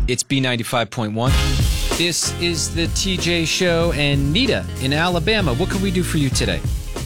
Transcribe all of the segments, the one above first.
It's B95.1. This is the TJ Show, and Nita in Alabama. What can we do for you today?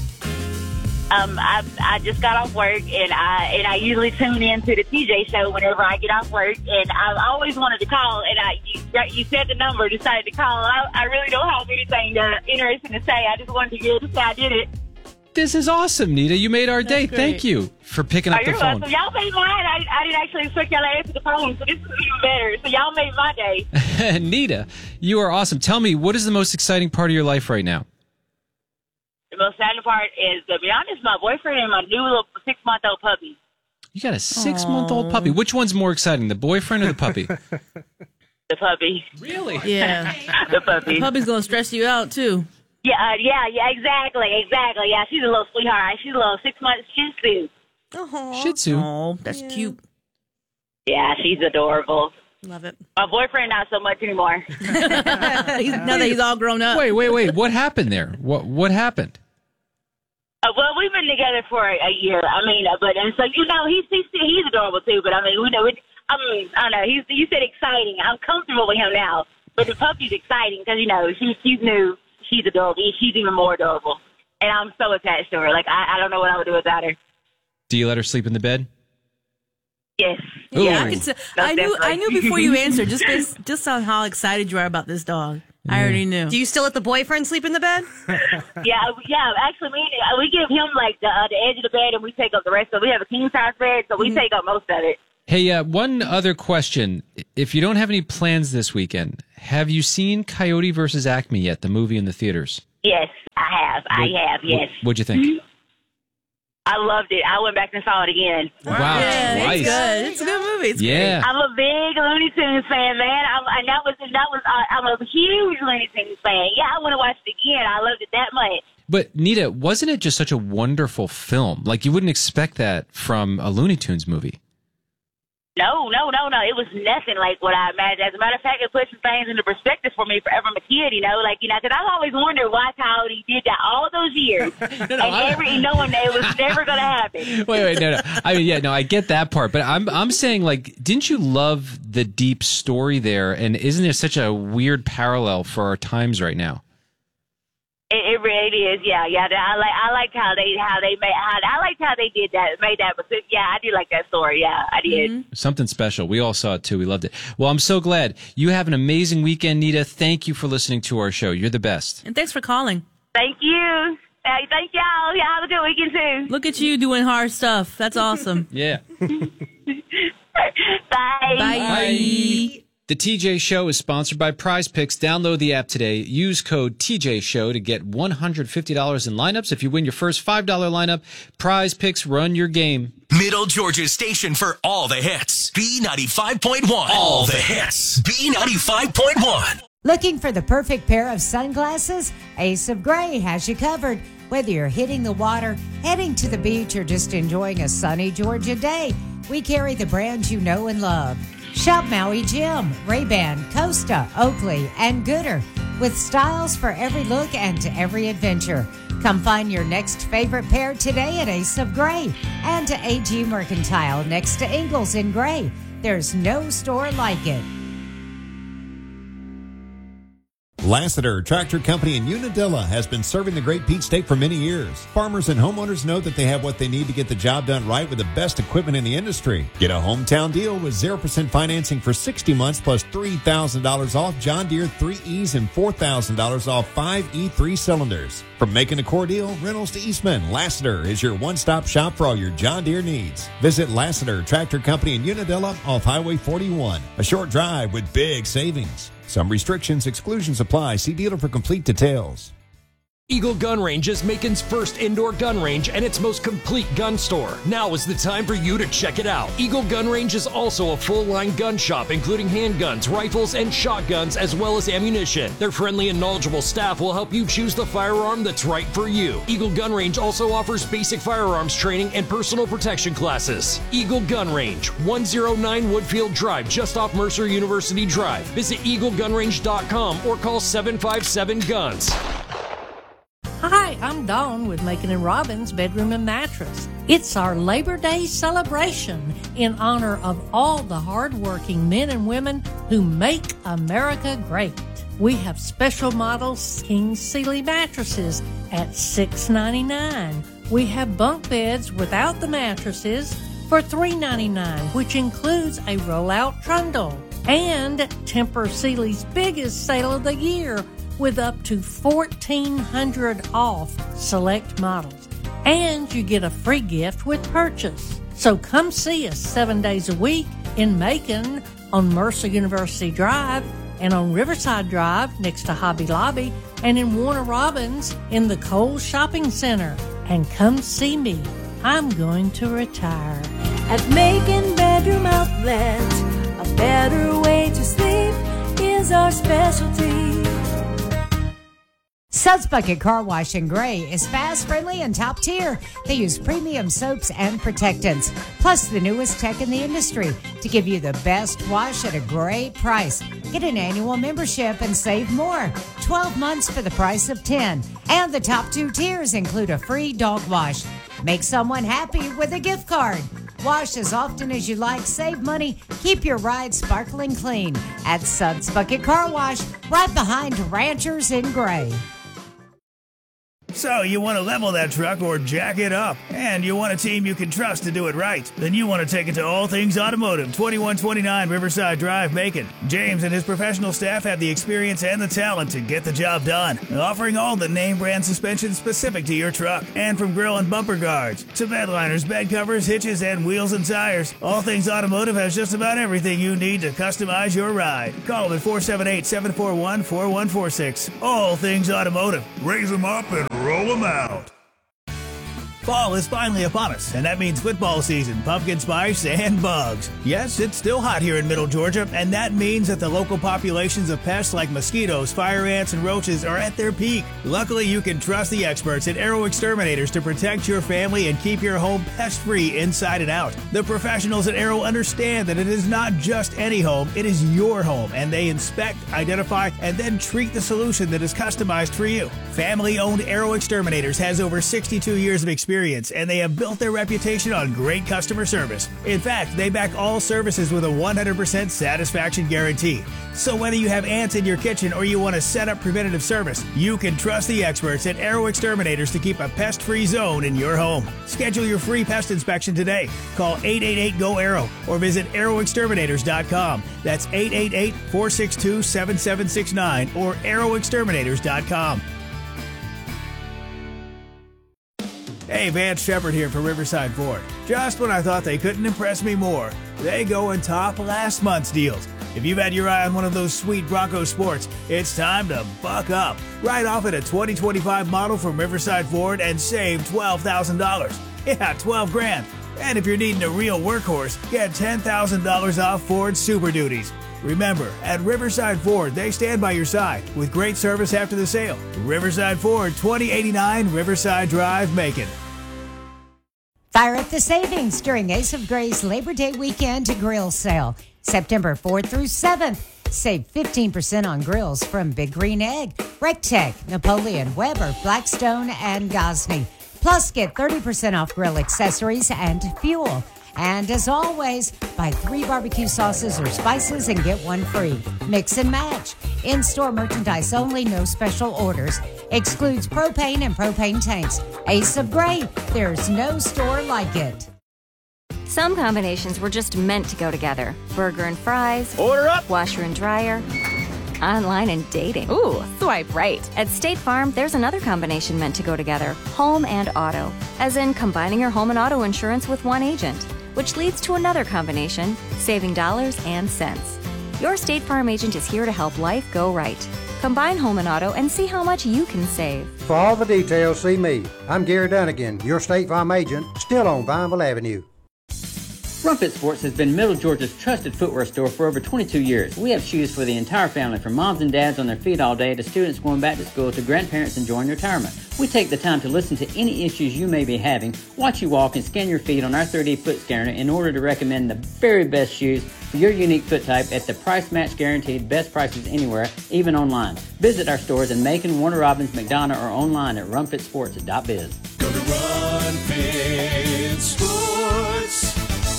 I just got off work, and I usually tune into the TJ Show whenever I get off work, and I always wanted to call, and you said the number, decided to call. I really don't have anything interesting to say. I just wanted to get to say I did it. This is awesome, Nita. You made our day. Great. Thank you for picking up the phone. So y'all made mine. I didn't actually expect y'all to answer the phone, so this is even better. So y'all made my day. Nita, you are awesome. Tell me, what is the most exciting part of your life right now? The most exciting part is, to be honest, my boyfriend and my new little 6-month-old puppy. You got a 6-month-old puppy. Which one's more exciting, the boyfriend or the puppy? The puppy. Really? Yeah. The puppy. The puppy's going to stress you out, too. Yeah, exactly. Yeah, she's a little sweetheart. She's a little 6-month Shih Tzu. Shih Tzu. Oh, that's cute. Yeah, she's adorable. Love it. My boyfriend, not so much anymore. Now that he's all grown up. Wait. What happened there? What happened? Well, we've been together for a year. I mean, and so he's adorable too. But I mean, I don't know. You said exciting. I'm comfortable with him now, but the puppy's exciting because she's new. She's adorable. She's even more adorable, and I'm so attached to her. Like I don't know what I would do without her. Do you let her sleep in the bed? Yes. Ooh. Yeah, I knew before you answered, just on how excited you are about this dog. I already knew. Do you still let the boyfriend sleep in the bed? Yeah. Actually, we give him like the edge of the bed, and we take up the rest. So we have a king size bed, so we take up most of it. Hey, one other question. If you don't have any plans this weekend, have you seen Coyote vs. Acme yet, the movie in the theaters? Yes, I have, yes. What'd you think? I loved it. I went back and saw it again. Wow, Yeah, twice. it's good. It's a good movie. It's Yeah. I'm a big Looney Tunes fan, man. I'm a huge Looney Tunes fan. Yeah, I want to watch it again. I loved it that much. But, Nita, wasn't it just such a wonderful film? Like, you wouldn't expect that from a Looney Tunes movie. No. It was nothing like what I imagined. As a matter of fact, it put some things into perspective for me from a kid, because I've always wondered why Coyote did that all those years. Knowing that it was never going to happen. Wait, no. I mean, I get that part, but I'm saying, like, didn't you love the deep story there? And isn't there such a weird parallel for our times right now? It really is, yeah. I liked how they did that, made that. But yeah, I do like that story. Yeah, I did. Mm-hmm. Something special. We all saw it too. We loved it. Well, I'm so glad you have an amazing weekend, Nita. Thank you for listening to our show. You're the best. And thanks for calling. Thank you. Hey, thank y'all. Yeah, have a good weekend too. Look at you doing hard stuff. That's awesome. Yeah. Bye. Bye. The TJ Show is sponsored by Prize Picks. Download the app today. Use code TJ Show to get $150 in lineups. If you win your first $5 lineup, Prize Picks, run your game. Middle Georgia's station for all the hits. B95.1. All the hits. B95.1. Looking for the perfect pair of sunglasses? Ace of Gray has you covered. Whether you're hitting the water, heading to the beach, or just enjoying a sunny Georgia day, we carry the brands you know and love. Shop Maui Jim, Ray-Ban, Costa, Oakley, and Gooder with styles for every look and to every adventure. Come find your next favorite pair today at Ace of Gray and to AG Mercantile next to Ingalls in Gray. There's no store like it. Lassiter Tractor Company in Unadilla has been serving the Great Peach State for many years. Farmers and homeowners know that they have what they need to get the job done right with the best equipment in the industry. Get a hometown deal with 0% financing for 60 months plus $3,000 off John Deere 3Es and $4,000 off 5 E3 cylinders. From making a core deal, rentals to Eastman, Lassiter is your one-stop shop for all your John Deere needs. Visit Lassiter Tractor Company in Unadilla off Highway 41. A short drive with big savings. Some restrictions, exclusions apply. See dealer for complete details. Eagle Gun Range is Macon's first indoor gun range and its most complete gun store. Now is the time for you to check it out. Eagle Gun Range is also a full-line gun shop, including handguns, rifles, and shotguns, as well as ammunition. Their friendly and knowledgeable staff will help you choose the firearm that's right for you. Eagle Gun Range also offers basic firearms training and personal protection classes. Eagle Gun Range, 109 Woodfield Drive, just off Mercer University Drive. Visit eaglegunrange.com or call 757-GUNS. Hi, I'm Dawn with Macon & Robbins Bedroom and Mattress. It's our Labor Day celebration in honor of all the hardworking men and women who make America great. We have special models King Sealy mattresses at $6.99. We have bunk beds without the mattresses for $3.99, which includes a roll-out trundle. And Tempur Sealy's biggest sale of the year with up to $1,400 off select models. And you get a free gift with purchase. So come see us 7 days a week in Macon on Mercer University Drive and on Riverside Drive next to Hobby Lobby and in Warner Robins in the Kohl's Shopping Center. And come see me. I'm going to retire. At Macon Bedroom Outlet, a better way to sleep is our specialty. Suds Bucket Car Wash in Gray is fast, friendly, and top tier. They use premium soaps and protectants, plus the newest tech in the industry to give you the best wash at a great price. Get an annual membership and save more. 12 months for the price of 10. And the top 2 tiers include a free dog wash. Make someone happy with a gift card. Wash as often as you like, save money, keep your ride sparkling clean at Suds Bucket Car Wash, right behind Ranchers in Gray. So you want to level that truck or jack it up, and you want a team you can trust to do it right. Then you want to take it to All Things Automotive, 2129 Riverside Drive, Macon. James and his professional staff have the experience and the talent to get the job done, offering all the name brand suspension specific to your truck. And from grill and bumper guards to bed liners, bed covers, hitches, and wheels and tires, All Things Automotive has just about everything you need to customize your ride. Call them at 478-741-4146. All Things Automotive. Raise them up and roll them out. Fall is finally upon us, and that means football season, pumpkin spice, and bugs. Yes, it's still hot here in Middle Georgia, and that means that the local populations of pests like mosquitoes, fire ants, and roaches are at their peak. Luckily, you can trust the experts at Arrow Exterminators to protect your family and keep your home pest-free inside and out. The professionals at Arrow understand that it is not just any home, it is your home, and they inspect, identify, and then treat the solution that is customized for you. Family-owned Arrow Exterminators has over 62 years of experience, and they have built their reputation on great customer service. In fact, they back all services with a 100% satisfaction guarantee. So whether you have ants in your kitchen or you want to set up preventative service, you can trust the experts at Arrow Exterminators to keep a pest-free zone in your home. Schedule your free pest inspection today. Call 888-GO-ARROW or visit arrowexterminators.com. That's 888-462-7769 or arrowexterminators.com. Hey, Vance Shepard here for Riverside Ford. Just when I thought they couldn't impress me more, they go and top last month's deals. If you've had your eye on one of those sweet Bronco Sports, it's time to buck up. Ride off at a 2025 model from Riverside Ford and save $12,000. Yeah, 12 grand. And if you're needing a real workhorse, get $10,000 off Ford Super Duties. Remember, at Riverside Ford, they stand by your side with great service after the sale. Riverside Ford, 2089 Riverside Drive, Macon. Fire up the savings during Ace of Gray's Labor Day weekend grill sale, September 4th through 7th. Save 15% on grills from Big Green Egg, Rectech, Napoleon, Weber, Blackstone, and Gosney. Plus, get 30% off grill accessories and fuel. And as always, buy 3 barbecue sauces or spices and get 1 free. Mix and match. In-store merchandise only, no special orders. Excludes propane and propane tanks. Ace of Gray, there's no store like it. Some combinations were just meant to go together. Burger and fries. Order up. Washer and dryer. Online and dating. Ooh, swipe right. At State Farm, there's another combination meant to go together. Home and auto. As in combining your home and auto insurance with one agent. Which leads to another combination, saving dollars and cents. Your State Farm agent is here to help life go right. Combine home and auto and see how much you can save. For all the details, see me. I'm Gary Dunnigan, your State Farm agent, still on Vineville Avenue. Rumfit Sports has been Middle Georgia's trusted footwear store for over 22 years. We have shoes for the entire family, from moms and dads on their feet all day to students going back to school to grandparents enjoying retirement. We take the time to listen to any issues you may be having, watch you walk, and scan your feet on our 3D foot scanner in order to recommend the very best shoes for your unique foot type at the price match guaranteed best prices anywhere, even online. Visit our stores in Macon, Warner Robins, McDonough, or online at runfitsports.biz. Go to Run Fit Sports.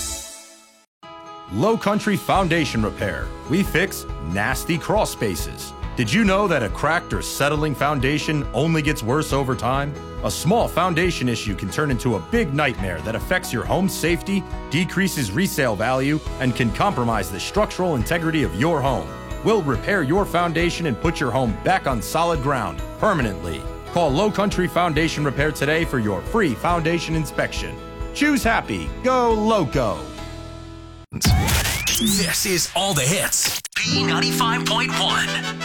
Low Country Foundation Repair. We fix nasty crawl spaces. Did you know that a cracked or settling foundation only gets worse over time? A small foundation issue can turn into a big nightmare that affects your home's safety, decreases resale value, and can compromise the structural integrity of your home. We'll repair your foundation and put your home back on solid ground permanently. Call Low Country Foundation Repair today for your free foundation inspection. Choose happy. Go Loco. This is All the Hits. B95.1.